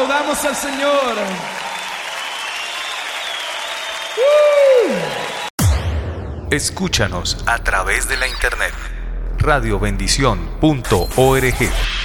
Aplaudamos al Señor. Escúchanos a través de la internet radiobendición.org.